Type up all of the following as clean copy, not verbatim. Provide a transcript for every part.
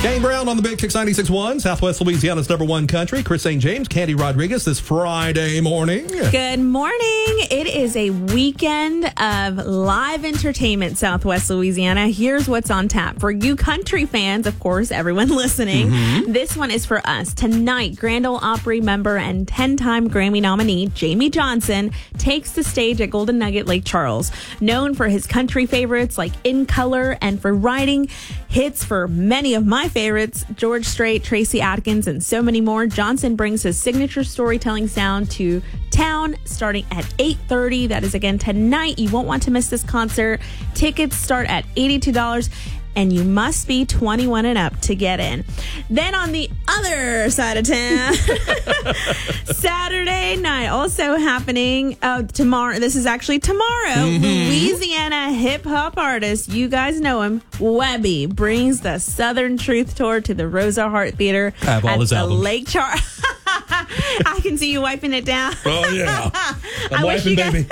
Kane Brown on the Big Kicks 96.1, Southwest Louisiana's #1 country. Chris St. James, Candy Rodriguez this Friday morning. Good morning. It is a weekend of live entertainment, Southwest Louisiana. Here's what's on tap. For you country fans, of course, everyone listening, this one is for us. Tonight, Grand Ole Opry member and 10-time Grammy nominee Jamey Johnson takes the stage at Golden Nugget Lake Charles. Known for his country favorites like In Color and for writing hits for many of my favorites, George Strait, Tracy Adkins, and so many more, Johnson brings his signature storytelling sound to town starting at 8:30. That is again tonight. You won't want to miss this concert. Tickets start at $82. And you must be 21 and up to get in. Then on the other side of town, Saturday night, also happening tomorrow. This is actually tomorrow. Louisiana hip hop artist, you guys know him, Webbie, brings the Southern Truth Tour to the Rosa Hart Theater at the Lake Charles. I can see you wiping it down. Oh, yeah. I'm wiping, baby.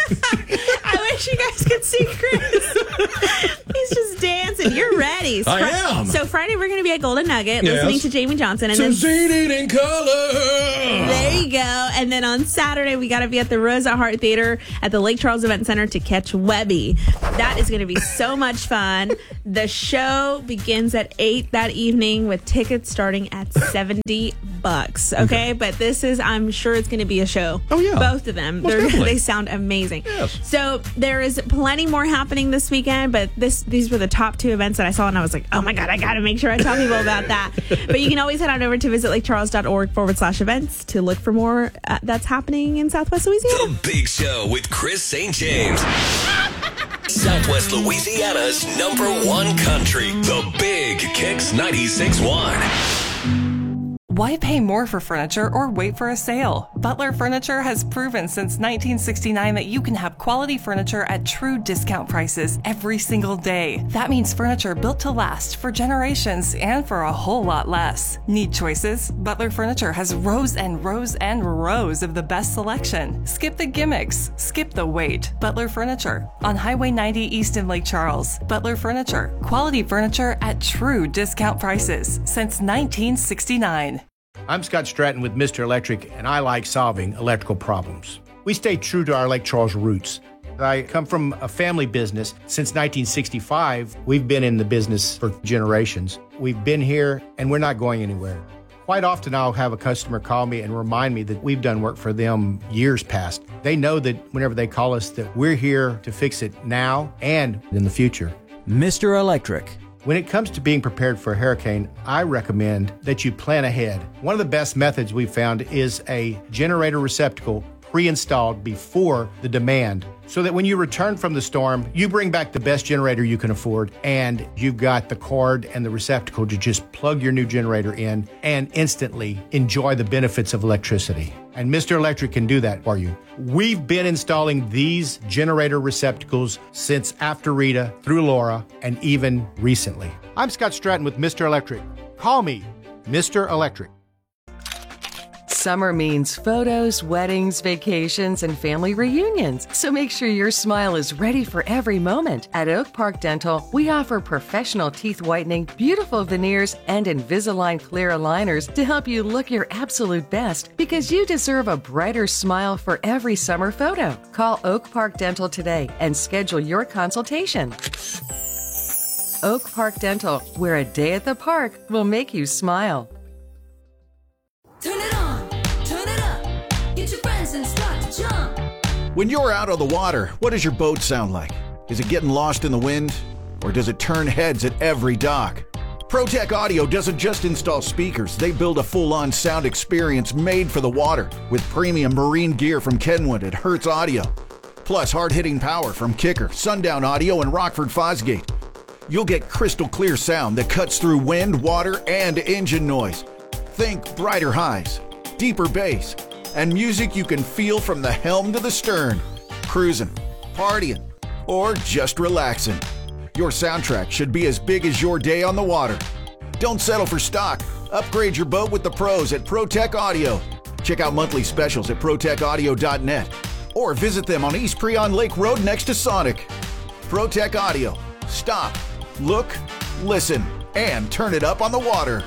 I wish you guys could see Chris. He's just dancing. You're ready. I am. So Friday, we're going to be at Golden Nugget listening to Jamey Johnson. And then Succeeding in color. There you go. And then on Saturday, we got to be at the Rosa Hart Theater at the Lake Charles Event Center to catch Webbie. That is going to be so much fun. The show begins at 8 that evening with tickets starting at $70. Okay? But this is, I'm sure it's going to be a show. Oh, yeah. Both of them. They sound amazing. Yes. So there is plenty more happening this weekend, but these were the top two events that I saw, and I was like, oh my God, I got to make sure I tell people about that. But you can always head on over to visitLakeCharles.org/events to look for more that's happening in Southwest Louisiana. The Big Show with Chris St. James. Southwest Louisiana's #1 country. The Big Kicks 96.1. Why pay more for furniture or wait for a sale? Butler Furniture has proven since 1969 that you can have quality furniture at true discount prices every single day. That means furniture built to last for generations and for a whole lot less. Need choices? Butler Furniture has rows and rows and rows of the best selection. Skip the gimmicks. Skip the wait. Butler Furniture on Highway 90 East in Lake Charles. Butler Furniture. Quality furniture at true discount prices since 1969. I'm Scott Stratton with Mr. Electric, and I like solving electrical problems. We stay true to our Lake Charles roots. I come from a family business. Since 1965, we've been in the business for generations. We've been here, and we're not going anywhere. Quite often, I'll have a customer call me and remind me that we've done work for them years past. They know that whenever they call us, that we're here to fix it now and in the future. Mr. Electric. When it comes to being prepared for a hurricane, I recommend that you plan ahead. One of the best methods we've found is a generator receptacle pre-installed before the demand, so that when you return from the storm, you bring back the best generator you can afford, and you've got the cord and the receptacle to just plug your new generator in and instantly enjoy the benefits of electricity. And Mr. Electric can do that for you. We've been installing these generator receptacles since after Rita, through Laura, and even recently. I'm Scott Stratton with Mr. Electric. Call me Mr. Electric. Summer means photos, weddings, vacations, and family reunions. So make sure your smile is ready for every moment. At Oak Park Dental, we offer professional teeth whitening, beautiful veneers, and Invisalign clear aligners to help you look your absolute best, because you deserve a brighter smile for every summer photo. Call Oak Park Dental today and schedule your consultation. Oak Park Dental, where a day at the park will make you smile. Turn it on, turn it up, get your friends and start to jump. When you're out on the water, what does your boat sound like? Is it getting lost in the wind? Or does it turn heads at every dock? ProTech Audio doesn't just install speakers, they build a full-on sound experience made for the water with premium marine gear from Kenwood and Hertz Audio, plus hard-hitting power from Kicker, Sundown Audio, and Rockford Fosgate. You'll get crystal clear sound that cuts through wind, water, and engine noise. Think brighter highs, deeper bass, and music you can feel from the helm to the stern, cruising, partying, or just relaxing. Your soundtrack should be as big as your day on the water. Don't settle for stock. Upgrade your boat with the pros at ProTech Audio. Check out monthly specials at protechaudio.net or visit them on East Preon Lake Road next to Sonic. ProTech Audio. Stop, look, listen, and turn it up on the water.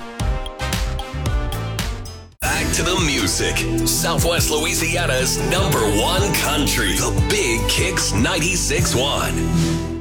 Back to the music. Southwest Louisiana's #1 country. The Big Kicks 96.1.